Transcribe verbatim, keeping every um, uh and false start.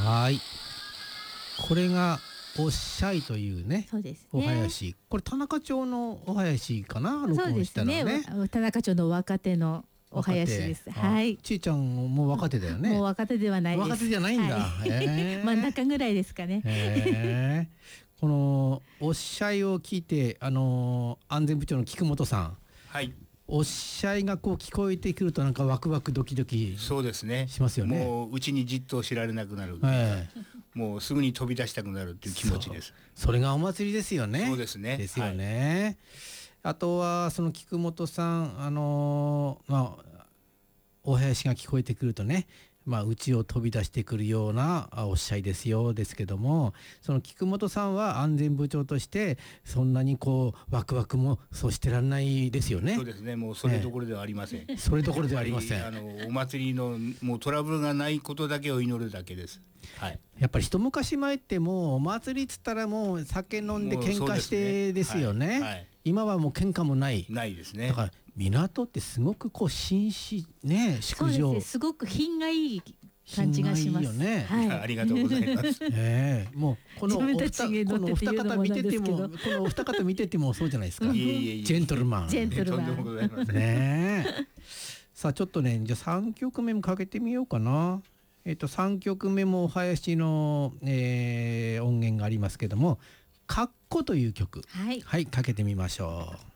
はい。これがおっしゃいというね、 そうですね。 お囃子。これ田中町のお囃子かな、録そうで音したすね。 のね。 わ田中町の若手のお囃子です。 若手。 はい。 ちいちゃんも若手だよね。 もう若手ではないです。 若手じゃないんだ。 はいへー真ん中ぐらいですかね。 へーこのおっしゃいを聞いて、あのー安全部長の菊本さん、 はい、 おっしゃいがこう聞こえてくるとなんかワクワクドキドキそうですね。 しますよね。 もううちにじっと知られなくなる、 ええもうすぐに飛び出したくなるっていう気持ちです。 そ, それがお祭りですよね。 そうですね。 ですよね。はい、あとはその菊本さん、あのー、まあお囃子が聞こえてくるとね、まあ家を飛び出してくるようなおっしゃいですよですけども、その菊本さんは安全部長としてそんなにこうワクワクもそうしてらんないですよね。 そうですね。もうそれどころではありません。 えそれどころではありません。 あのお祭りのもうトラブルがないことだけを祈るだけです。はい。 やっぱり一昔前ってもうお祭りっつったらもう酒飲んで喧嘩してですよね。 はいはい、 今はもう喧嘩もない。 ないですね。 だから港ってすごくこう紳士ね、宿場。 そうですね。すごく品がいい感じがします。 品がいいよね。 はい、 ありがとうございます。 ええもうこのお二自分このお二たち芸能方見ててもっていうのもなんですこのお二方見ててもそうじゃないですか。 いえいえいえジェントルマン。 ジェントルマンとんでもございません。 ねえ。さあちょっとね、じゃあさんきょくめもかけてみようかな。えっとさんきょくめもお囃子の、えー、音源がありますけども、カッコという曲、 はい、 はい、かけてみましょう。